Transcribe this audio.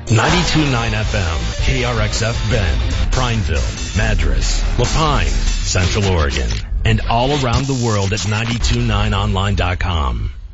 92.9 FM, KRXF Bend, Prineville, Madras, Lapine, Central Oregon, and all around the world at 929online.com.